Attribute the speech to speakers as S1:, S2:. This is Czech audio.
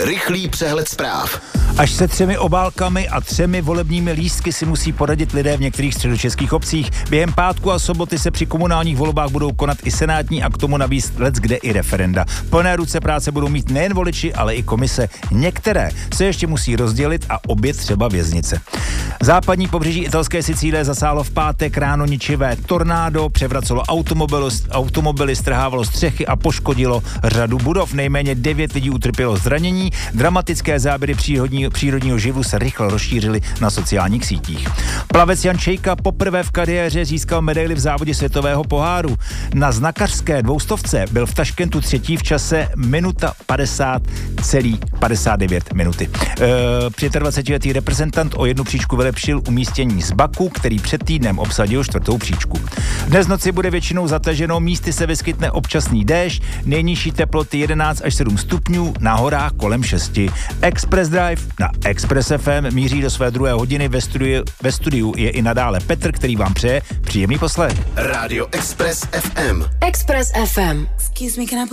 S1: Rychlý přehled zpráv.
S2: Až se 3 obálkami a 3 volebními lístky si musí poradit lidé v některých středočeských obcích. Během pátku a soboty se při komunálních volbách budou konat i senátní a k tomu navíc leckde i referenda. Plné ruce práce budou mít nejen voliči, ale i komise. Některé se ještě musí rozdělit a obě třeba věznice. Západní pobřeží italské Sicílie zasáhlo v pátek ráno ničivé tornádo, převracelo automobily, strhávalo střechy a poškodilo řadu budov. Nejméně 9 lidí utrpělo zranění. Dramatické záběry přírodního živu se rychle rozšířily na sociálních sítích. Plavec Jan Čejka poprvé v kariéře získal medaili v závodě světového poháru. Na znakařské 200 byl v Taškentu třetí v čase minuta 50,59 minuty. 25letý reprezentant o 1 příčku vylepšil umístění z Baku, který před týdnem obsadil 4. příčku. Dnes noci bude většinou zataženo, místy se vyskytne občasný déšť, nejnižší teploty 11 až 7 stupňů, na horách kolem 6. Express Drive na Express FM míří do své 2. hodiny. Ve studiu je i nadále Petr, který vám přeje příjemný poslech.
S1: Rádio Express FM.
S3: Express FM. Excuse me, can I